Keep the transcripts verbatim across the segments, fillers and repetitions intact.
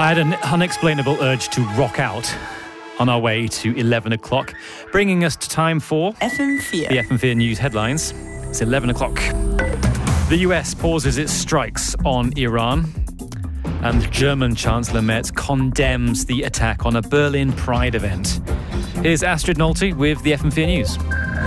I had an unexplainable urge to rock out on our way to eleven o'clock, bringing us to time for F M four. The F M four News headlines. It's eleven o'clock. The U S pauses its strikes on Iran, and German Chancellor Merz condemns the attack on a Berlin Pride event. Here's Astrid Nolte with the F M four News.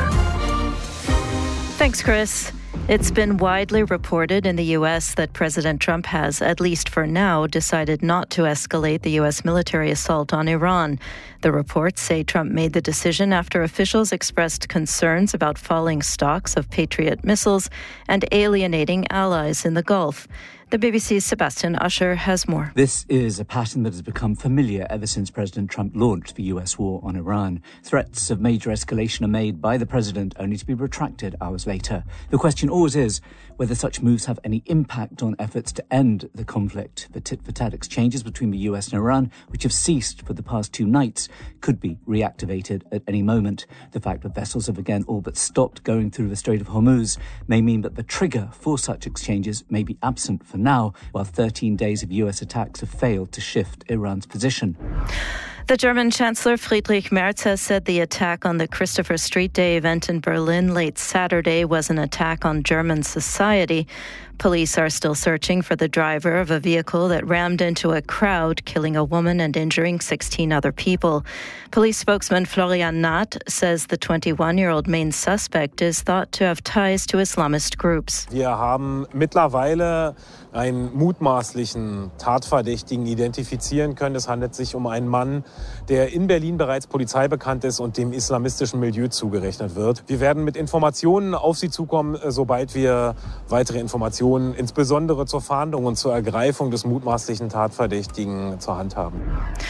Thanks, Chris. It's been widely reported in the U S that President Trump has, at least for now, decided not to escalate the U S military assault on Iran. The reports say Trump made the decision after officials expressed concerns about falling stocks of Patriot missiles and alienating allies in the Gulf. The B B C's Sebastian Usher has more. This is a pattern that has become familiar ever since President Trump launched the U S war on Iran. Threats of major escalation are made by the president only to be retracted hours later. The question always is whether such moves have any impact on efforts to end the conflict. The tit-for-tat exchanges between the U S and Iran, which have ceased for the past two nights, could be reactivated at any moment. The fact that vessels have again all but stopped going through the Strait of Hormuz may mean that the trigger for such exchanges may be absent for now, while thirteen days of U S attacks have failed to shift Iran's position. The German Chancellor Friedrich Merz has said the attack on the Christopher Street Day event in Berlin late Saturday was an attack on German society. Police are still searching for the driver of a vehicle that rammed into a crowd, killing a woman and injuring sixteen other people. Police spokesman Florian Naht says the twenty-one-year-old main suspect is thought to have ties to Islamist groups. Wir haben mittlerweile einen mutmaßlichen Tatverdächtigen identifizieren können. Es handelt sich um einen Mann, der in Berlin bereits Polizei bekannt ist und dem islamistischen Milieu zugerechnet wird. Wir werden mit Informationen auf Sie zukommen, sobald wir weitere Informationen insbesondere zur Fahndung und zur Ergreifung des mutmaßlichen Tatverdächtigen zur Hand haben.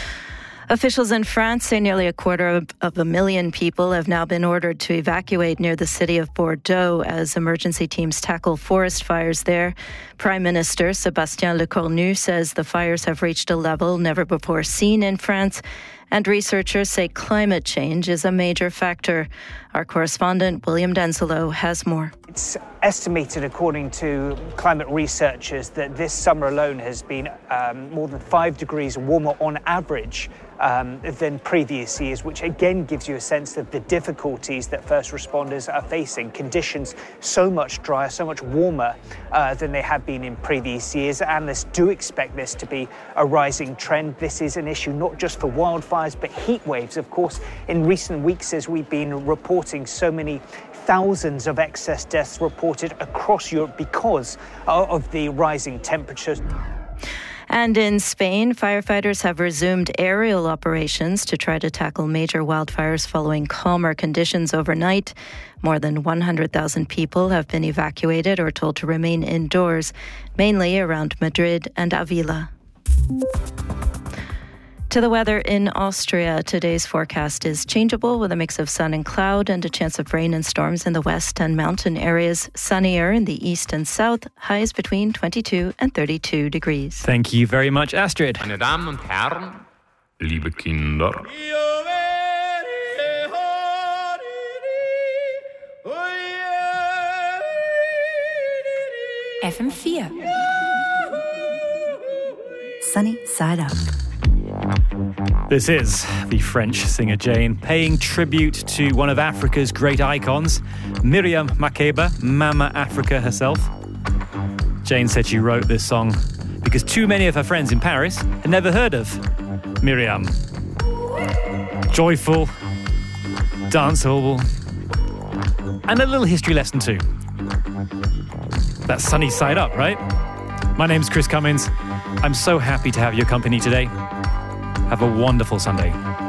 Officials in France say nearly a quarter of a million people have now been ordered to evacuate near the city of Bordeaux as emergency teams tackle forest fires there. Prime Minister Sébastien Lecornu says the fires have reached a level never before seen in France, and researchers say climate change is a major factor. Our correspondent William Denzelo has more. It's estimated, according to climate researchers, that this summer alone has been um, more than five degrees warmer on average um, than previous years, which again gives you a sense of the difficulties that first responders are facing. Conditions so much drier, so much warmer uh, than they have been in previous years. Analysts do expect this to be a rising trend. This is an issue not just for wildfires, but heat waves. Of course, in recent weeks, as we've been reporting, so many thousands of excess deaths reported across Europe because of the rising temperatures. And in Spain, firefighters have resumed aerial operations to try to tackle major wildfires following calmer conditions overnight. More than one hundred thousand people have been evacuated or told to remain indoors, mainly around Madrid and Avila. To the weather in Austria, today's forecast is changeable with a mix of sun and cloud and a chance of rain and storms in the west and mountain areas. Sunnier in the east and south, highs between twenty-two and thirty-two degrees. Thank you very much, Astrid. Meine Damen und Herren, liebe Kinder. F M four. Sunny Side Up. This is the French singer Jane paying tribute to one of Africa's great icons, Miriam Makeba, Mama Africa herself. Jane said she wrote this song because too many of her friends in Paris had never heard of Miriam. Joyful, danceable, and a little history lesson too. That's Sunny Side Up, right? My name's Chris Cummins. I'm so happy to have your company today. Have a wonderful Sunday.